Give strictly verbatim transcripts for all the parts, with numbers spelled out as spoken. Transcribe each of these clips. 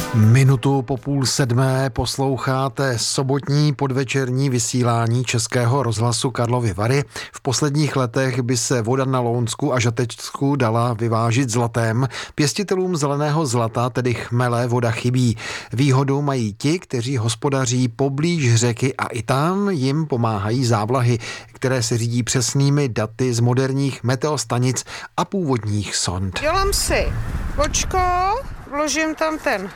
Minutu po půl sedmé posloucháte sobotní podvečerní vysílání Českého rozhlasu Karlovy Vary. V posledních letech by se voda na Lounsku a Žatečsku dala vyvážit zlatem. Pěstitelům zeleného zlata, tedy chmele, voda chybí. Výhodu mají ti, kteří hospodaří poblíž řeky a i tam jim pomáhají závlahy, které se řídí přesnými daty z moderních meteostanic a původních sond. Dělám si očko, vložím tam ten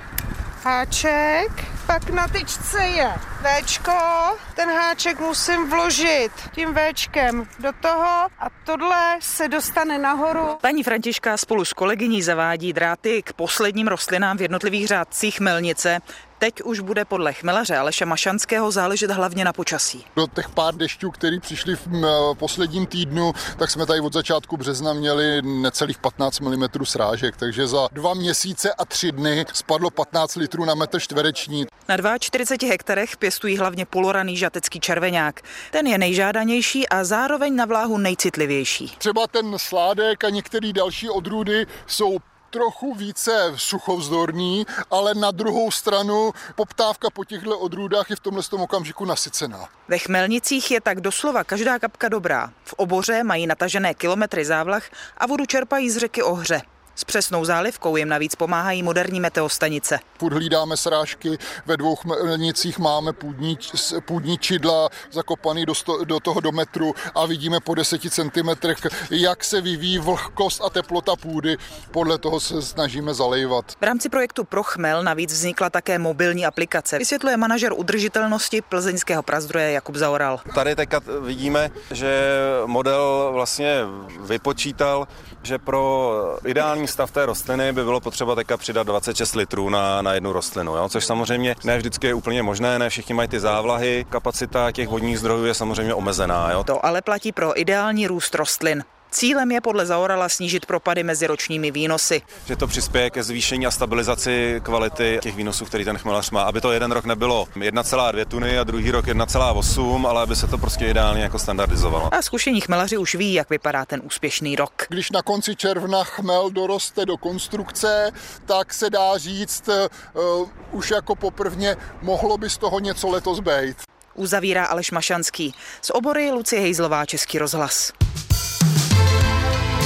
háček, pak na tyčce je véčko, ten háček musím vložit tím véčkem do toho a tohle se dostane nahoru. Paní Františka spolu s kolegyní zavádí dráty k posledním rostlinám v jednotlivých řádcích chmelnice. Teď už bude podle chmelaře Aleše Mašanského záležet hlavně na počasí. Do těch pár dešťů, který přišli v posledním týdnu, tak jsme tady od začátku března měli necelých patnáct milimetrů srážek, takže za dva měsíce a tři dny spadlo patnáct litrů na metr čtvereční. Na čtyřiceti dvou hektarech pěstují hlavně poloraný žatecký červeňák. Ten je nejžádanější a zároveň na vláhu nejcitlivější. Třeba ten sládek a některé další odrůdy jsou trochu více suchovzdorný, ale na druhou stranu poptávka po těchto odrůdách je v tomhle okamžiku nasycená. Ve chmelnicích je tak doslova každá kapka dobrá. V oboře mají natažené kilometry závlah a vodu čerpají z řeky Ohře. S přesnou zálivkou jim navíc pomáhají moderní meteostanice. Furt hlídáme srážky, ve dvou chmelnicích máme půdní, půdní čidla zakopaný do, sto, do toho do metru a vidíme po deseti centimetrech, jak se vyvíjí vlhkost a teplota půdy. Podle toho se snažíme zalejvat. V rámci projektu Pro chmel navíc vznikla také mobilní aplikace, vysvětluje manažer udržitelnosti plzeňského prazdroje Jakub Zaoral. Tady teď vidíme, že model vlastně vypočítal, že pro ideální stav té rostliny by bylo potřeba teďka přidat dvacet šest litrů na, na jednu rostlinu, jo? Což samozřejmě ne vždycky je úplně možné, ne všichni mají ty závlahy, kapacita těch vodních zdrojů je samozřejmě omezená. Jo? To ale platí pro ideální růst rostlin. Cílem je podle Zaorala snížit propady mezi ročními výnosy. Že to přispěje ke zvýšení a stabilizaci kvality těch výnosů, který ten chmelař má, aby to jeden rok nebylo jedna celá dvě tuny a druhý rok jedna celá osm, ale aby se to prostě ideálně jako standardizovalo. A zkušení chmelaři už ví, jak vypadá ten úspěšný rok. Když na konci června chmel doroste do konstrukce, tak se dá říct, uh, už jako poprvně mohlo by z toho něco letos být. Uzavírá Aleš Mašanský. Z obory Lucie Hejzlová, Český rozhlas.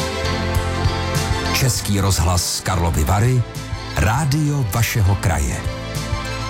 Český rozhlas Karlovy Vary, rádio vašeho kraje.